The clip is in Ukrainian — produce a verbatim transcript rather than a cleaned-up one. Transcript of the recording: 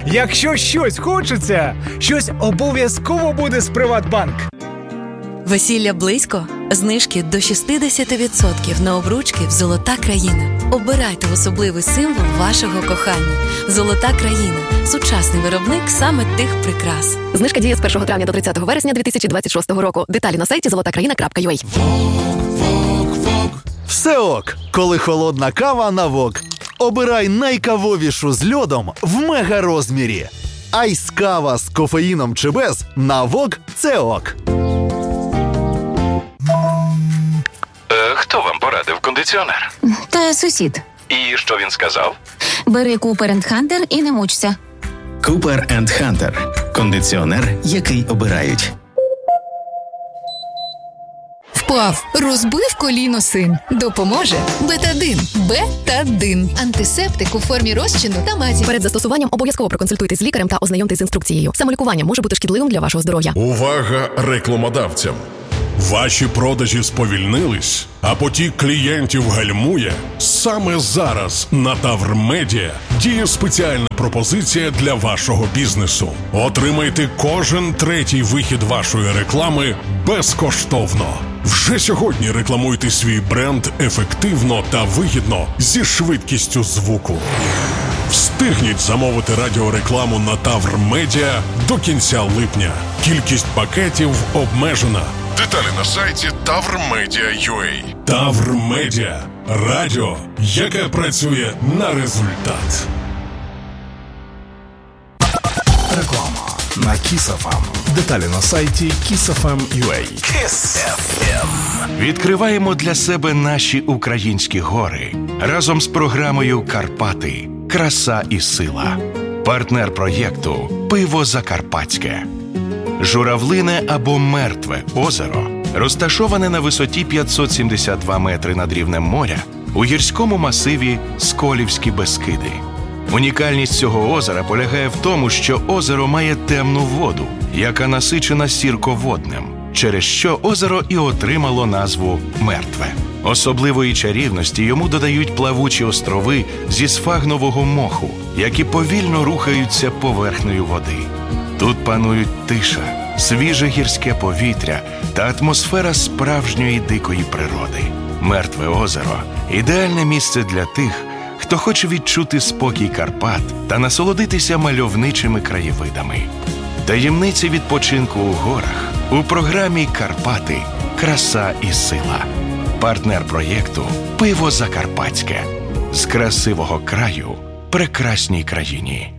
Якщо щось хочеться, щось обов'язково буде з Приватбанк. Весілля близько? Знижки до шістдесят відсотків на обручки в «Золота країна». Обирайте особливий символ вашого кохання. «Золота країна» – сучасний виробник саме тих прикрас. Знижка діє з першого травня до тридцятого вересня дві тисячі двадцять шостого року. Деталі на сайті золота країна крапка ю а. Все ок, коли холодна кава на вок. Обирай найкавовішу з льодом в мега-розмірі. Айс-кава з кофеїном чи без на вок – це ок. Е, хто вам порадив кондиціонер? Та сусід. І що він сказав? Бери Cooper енд Hunter і не мучся. Cooper енд Hunter – кондиціонер, який обирають. Впав, розбив коліно син. Допоможе Бетадин. Бетадин. Антисептик у формі розчину та мазі. Перед застосуванням обов'язково проконсультуйтесь з лікарем та ознайомтесь з інструкцією. Самолікування може бути шкідливим для вашого здоров'я. Увага рекламодавцям! Ваші продажі сповільнились, а потік клієнтів гальмує? Саме зараз на Таврмедіа діє спеціальна пропозиція для вашого бізнесу. Отримайте кожен третій вихід вашої реклами безкоштовно. Вже сьогодні рекламуйте свій бренд ефективно та вигідно зі швидкістю звуку. Встигніть замовити радіорекламу на Таврмедіа до кінця липня. Кількість пакетів обмежена. Деталі на сайті таврмедіа крапка ю а. Таврмедіа. Радіо, яке працює на результат. Реклама на Kiss еф ем. Деталі на сайті кіс еф ем крапка ю а. Kiss еф ем. Відкриваємо для себе наші українські гори разом з програмою «Карпати. Краса і сила». Партнер проєкту «Пиво Закарпатське». Журавлине або Мертве озеро розташоване на висоті п'ятсот сімдесят два метри над рівнем моря у гірському масиві Сколівські Бескиди. Унікальність цього озера полягає в тому, що озеро має темну воду, яка насичена сірководнем, через що озеро і отримало назву «Мертве». Особливої чарівності йому додають плавучі острови зі сфагнового моху, які повільно рухаються поверхнею води. Тут панують тиша, свіже гірське повітря та атмосфера справжньої дикої природи. Мертве озеро – ідеальне місце для тих, хто хоче відчути спокій Карпат та насолодитися мальовничими краєвидами. Таємниці відпочинку у горах у програмі «Карпати. Краса і сила». Партнер проєкту «Пиво Закарпатське». З красивого краю прекрасній країні.